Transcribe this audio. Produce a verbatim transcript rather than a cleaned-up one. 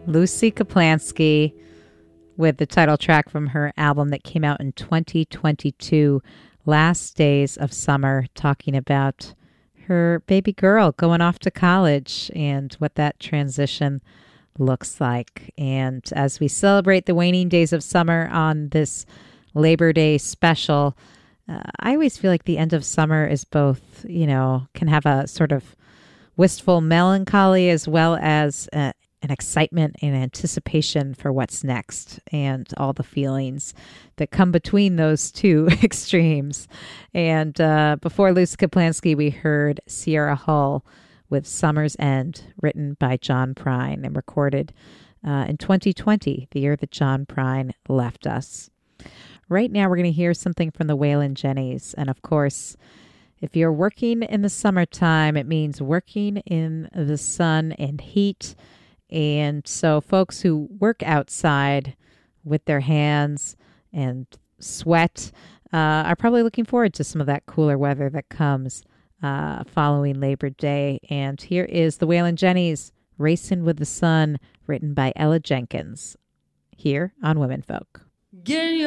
Lucy Kaplansky with the title track from her album that came out in twenty twenty-two, Last Days of Summer, talking about her baby girl going off to college and what that transition looks like. And as we celebrate the waning days of summer on this Labor Day special, uh, I always feel like the end of summer is both, you know, can have a sort of wistful melancholy as well as uh, an excitement and anticipation for what's next and all the feelings that come between those two extremes. And uh, before Lucy Kaplansky, we heard Sierra Hull with Summer's End, written by John Prine and recorded uh, in twenty twenty, the year that John Prine left us. Right now, we're going to hear something from the Waylon Jennys. And of course, if you're working in the summertime, it means working in the sun and heat. And so folks who work outside with their hands and sweat uh, are probably looking forward to some of that cooler weather that comes uh, following Labor Day. And here is the Waylon Jennys, Racing with the Sun, written by Ella Jenkins, here on Women Folk. Get